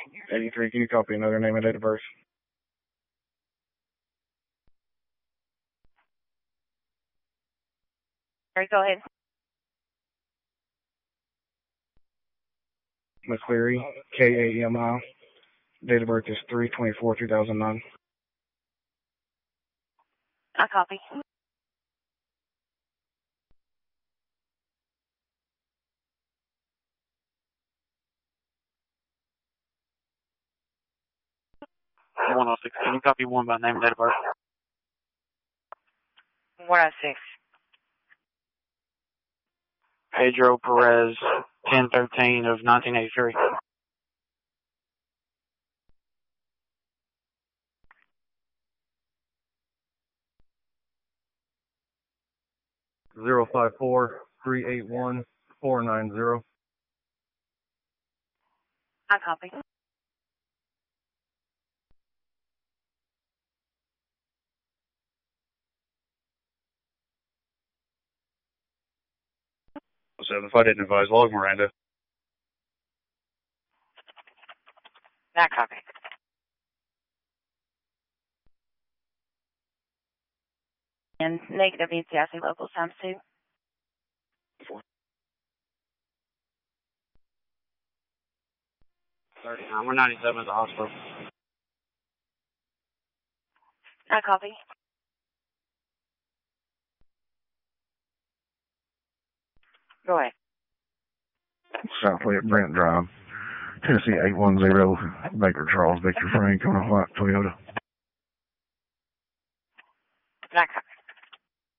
83. Can you copy another name and date of birth? All right, go ahead. McCleary, Kami. Date of birth is 3/24/2009. I copy. Can you copy one by name and date of birth? 106. Pedro Perez, 10/13 of 1983. Zero 54381 490. I copy. If I didn't advise, log Miranda. I copy. And negative NCIC local times 2. We're 97 at the hospital. I copy. Go ahead. Southway at Brent Drive, Tennessee 810, Baker Charles, Victor Frank on a white Toyota.